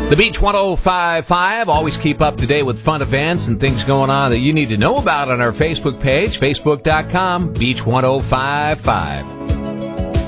The Beach 105.5. Always keep up to date with fun events and things going on that you need to know about on our Facebook page, facebook.com, Beach 105.5.